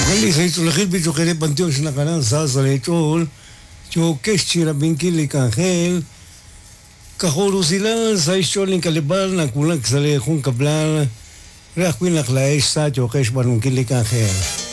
Gali sa ito lakit bito kere pantiyo sa nakanan sa itol. Yo keshira bingkili kanghel. Kahoro sila sa istol ng kalibal na kulang sa lehong kablan. Rakwin naklaes sa yo kesh banong kili kanghel.